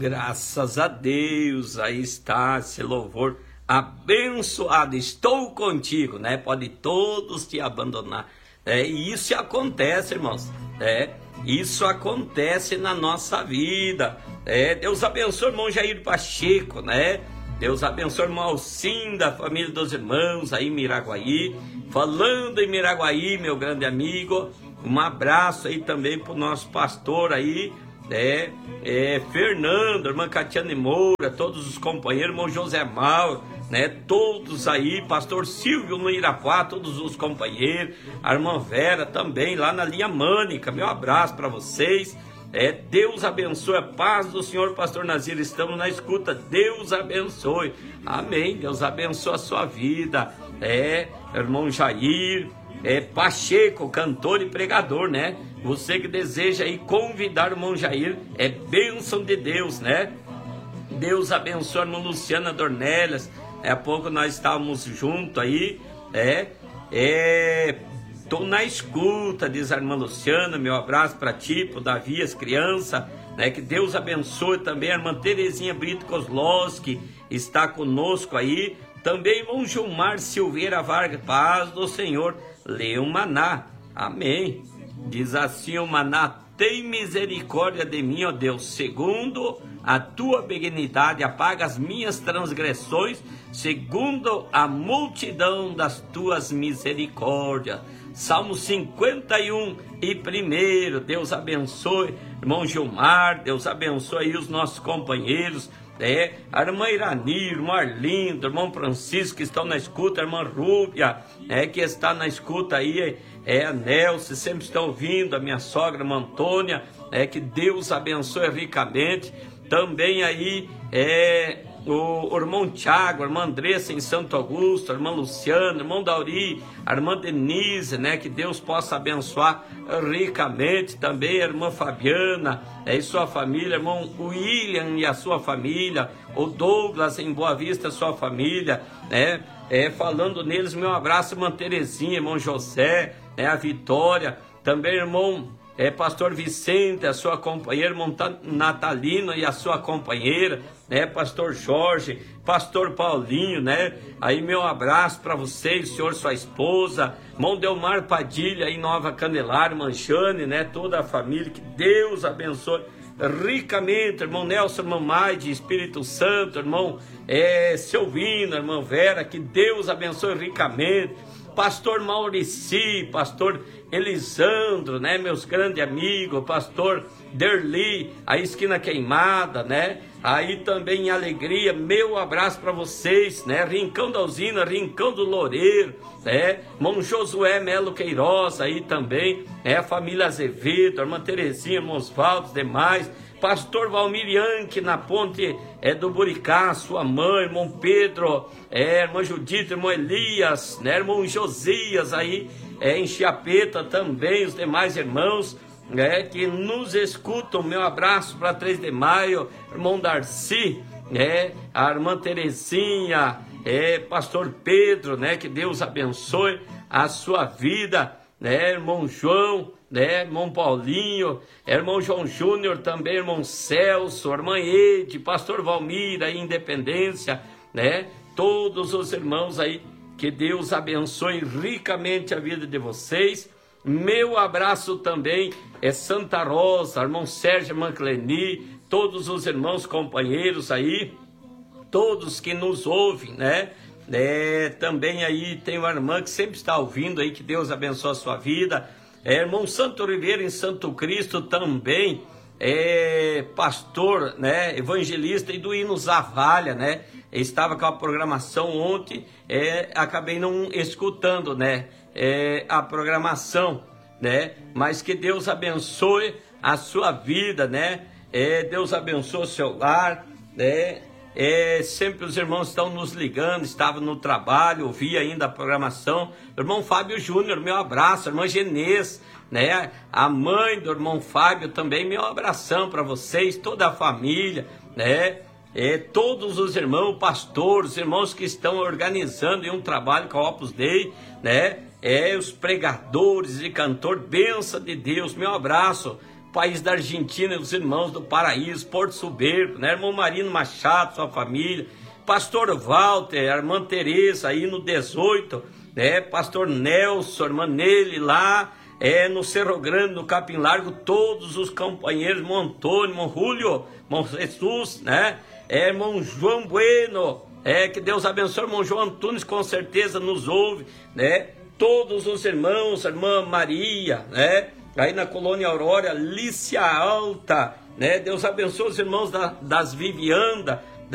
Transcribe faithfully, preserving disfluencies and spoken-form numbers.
Graças a Deus, aí está esse louvor abençoado. Estou contigo, né? Pode todos te abandonar. É, e isso acontece, irmãos. É, isso acontece na nossa vida. É, Deus abençoe o irmão Jair Pacheco, né? Deus abençoe o irmão Alcinda, família dos irmãos aí em Miraguaí. Falando em Miraguaí, meu grande amigo, um abraço aí também pro nosso pastor aí, é, é, Fernando, irmã Catiane Moura, todos os companheiros, irmão José Mauro, né, todos aí, pastor Silvio no Irapuá, todos os companheiros, a irmã Vera também, lá na linha Mânica, meu abraço para vocês. É, Deus abençoe, a paz do Senhor, pastor Nazir, estamos na escuta, Deus abençoe, amém, Deus abençoe a sua vida, é, irmão Jair, é, Pacheco, cantor e pregador, né, você que deseja aí convidar o irmão Jair, é bênção de Deus, né, Deus abençoe a irmã Luciana Dornélias, há pouco nós estávamos juntos aí, é, é, estou na escuta, diz a irmã Luciana, meu abraço para ti, para o Davi, as crianças, né? Que Deus abençoe também a irmã Terezinha Brito Kozlowski, está conosco aí, também irmão Gilmar Silveira Vargas, paz do Senhor, leu Maná, amém, diz assim o Maná, tem misericórdia de mim, ó Deus, segundo a tua benignidade, apaga as minhas transgressões, segundo a multidão das tuas misericórdias. Salmo cinquenta e um e primeiro, Deus abençoe, irmão Gilmar, Deus abençoe aí os nossos companheiros, é, a irmã Irani, irmão Arlindo, irmão Francisco que estão na escuta, a irmã Rúbia, é, que está na escuta aí, é, a Nelson, sempre estão ouvindo, a minha sogra, a irmã Antônia, é, que Deus abençoe ricamente, também aí, é, o, o irmão Tiago, a irmã Andressa em Santo Augusto, a irmã Luciana, o irmão Dauri, a irmã Denise, né, que Deus possa abençoar ricamente, também a irmã Fabiana, é, e sua família, irmão William e a sua família, o Douglas em Boa Vista, sua família, né, é, falando neles, meu abraço, irmã Terezinha, irmão José, é, a Vitória, também irmão é, pastor Vicente, a sua companheira, irmão Natalino e a sua companheira, né, pastor Jorge, pastor Paulinho, né, aí meu abraço para vocês, senhor, sua esposa, irmão Delmar Padilha em Nova Candelária, Manchane, né, toda a família, que Deus abençoe ricamente, irmão Nelson, irmão Maide, Espírito Santo, irmão é, Silvino, irmã Vera, que Deus abençoe ricamente, pastor Maurici, pastor Elisandro, né, meus grandes amigos, pastor Derli, a esquina queimada, né, aí também em Alegria, meu abraço para vocês, né, Rincão da Usina, Rincão do Loureiro, né, irmão Josué Melo Queiroz, aí também, né, a família Azevedo, a irmã Terezinha, irmão Osvaldo, demais, pastor Valmir Yankee na ponte é, do Buricá, sua mãe, irmão Pedro, é, irmã Judite, irmão Elias, né, irmão Josias aí, é, em Chiapeta também, os demais irmãos, né, que nos escutam, meu abraço para três de maio, irmão Darcy, né, a irmã Terezinha, é, pastor Pedro, né, que Deus abençoe a sua vida, né, irmão João, né, irmão Paulinho, irmão João Júnior também, irmão Celso, irmã Ede, pastor Valmir aí, Independência, né, todos os irmãos aí, que Deus abençoe ricamente a vida de vocês. Meu abraço também é Santa Rosa, irmão Sérgio, irmã Cleni, todos os irmãos companheiros aí, todos que nos ouvem, né? É, também aí tem uma irmã que sempre está ouvindo aí, que Deus abençoe a sua vida. É, irmão Santo Oliveira em Santo Cristo também, é pastor, né, evangelista e do Hino Zavalha, né, estava com a programação ontem, é, acabei não escutando, né, é, a programação, né, mas que Deus abençoe a sua vida, né, é, Deus abençoe o seu lar, né, é, sempre os irmãos estão nos ligando, estava no trabalho, ouvi ainda a programação, irmão Fábio Júnior, meu abraço, irmã Genês, né, a mãe do irmão Fábio também, meu abração para vocês, toda a família, né, é, todos os irmãos, pastores, irmãos que estão organizando um trabalho com a Opus Dei, né, é, os pregadores e cantores, bênção de Deus, meu abraço país da Argentina, os irmãos do Paraíso, Porto Soberbo, né? Irmão Marino Machado, sua família, pastor Walter, a irmã Tereza aí no dezoito, né? Pastor Nelson, irmã Nele lá, é, no Cerro Grande, no Capim Largo, todos os companheiros, irmão Antônio, irmão Julio, irmão Jesus, né? É, irmão João Bueno, é, que Deus abençoe, irmão João Antunes, com certeza nos ouve, né? Todos os irmãos, a irmã Maria, né? Aí na Colônia Aurora, Lícia Alta, né? Deus abençoe os irmãos da, das Vivianda,